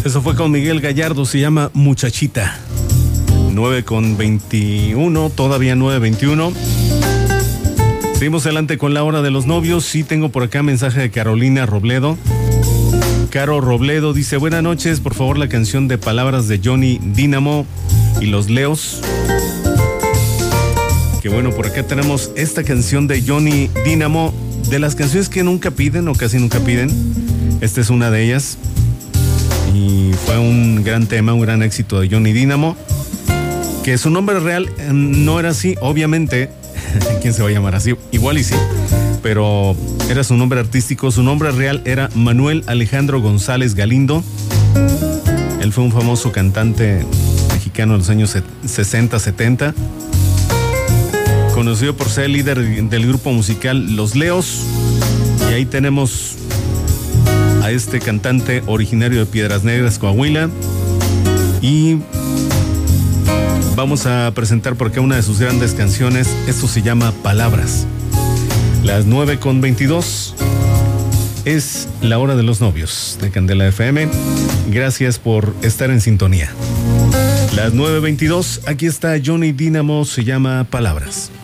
Eso fue con Miguel Gallardo, se llama Muchachita. 9:21, todavía 9:21. Seguimos adelante con la hora de los novios. Sí, tengo por acá mensaje de Carolina Robledo. Caro Robledo dice: buenas noches, por favor la canción de Palabras de Johnny Dínamo y Los Leos. Que bueno, por acá tenemos esta canción de Johnny Dínamo, de las canciones que nunca piden o casi nunca piden. Esta es una de ellas y fue un gran tema, un gran éxito de Johnny Dínamo, que su nombre real no era así, obviamente. ¿Quién se va a llamar así? Igual y sí, pero era su nombre artístico. Su nombre real era Manuel Alejandro González Galindo. Él fue un famoso cantante mexicano en los años 60, 70, conocido por ser el líder del grupo musical Los Leos. Y ahí tenemos a este cantante originario de Piedras Negras, Coahuila. Y vamos a presentar por acá una de sus grandes canciones. Esto se llama Palabras. Las 9:22. Es la hora de los novios de Candela FM. Gracias por estar en sintonía. Las 9:22. Aquí está Johnny Dínamo. Se llama Palabras.